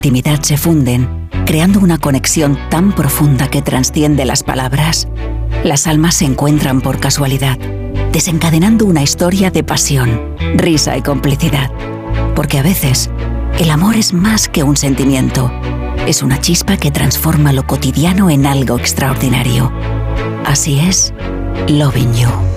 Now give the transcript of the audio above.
intimidad se funden, creando una conexión tan profunda que trasciende las palabras. Las almas se encuentran por casualidad, desencadenando una historia de pasión, risa y complicidad. Porque a veces, el amor es más que un sentimiento. Es una chispa que transforma lo cotidiano en algo extraordinario. Así es, Loving You.